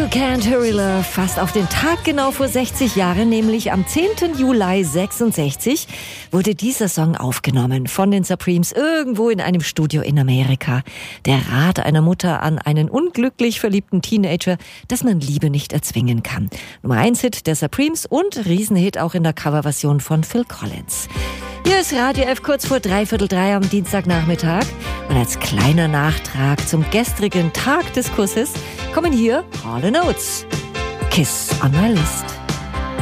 Can't Hurry Love, fast auf den Tag genau vor 60 Jahren, nämlich am 10. Juli 66, wurde dieser Song aufgenommen von den Supremes irgendwo in einem Studio in Amerika. Der Rat einer Mutter an einen unglücklich verliebten Teenager, dass man Liebe nicht erzwingen kann. Nummer 1 Hit der Supremes und Riesenhit auch in der Coverversion von Phil Collins. Hier ist Radio F kurz vor 3:15 am Dienstagnachmittag. Und als kleiner Nachtrag zum gestrigen Tag des Kusses kommen hier Hall & Oates. Kiss on my list.